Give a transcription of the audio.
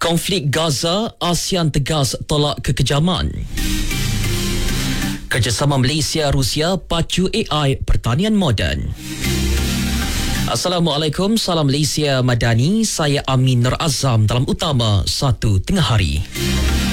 Konflik Gaza, ASEAN tegas tolak kekejaman. Kerjasama Malaysia-Rusia pacu AI pertanian moden. Assalamualaikum, salam Malaysia Madani. Saya Amin Nur Azam dalam utama 1 tengah hari.